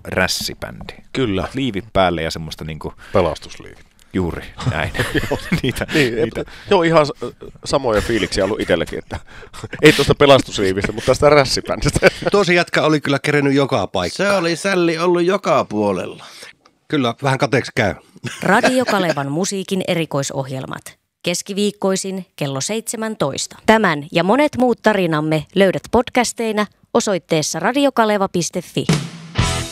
rässibändi. Kyllä. Liivit päälle ja semmoista niinku... Pelastusliivit. Juuri, näin. niitä. Joo, ihan samoja fiiliksiä ollut itselläkin, että ei tuosta pelastusliivistä, mutta tästä rässibändistä. Tosi jätkä oli kyllä kerennyt joka paikkaan. Se oli sälli ollut joka puolella. Kyllä, vähän kateeksi käy. Radio Kalevan musiikin erikoisohjelmat. Keskiviikkoisin kello 17. Tämän ja monet muut tarinamme löydät podcasteina osoitteessa radiokaleva.fi.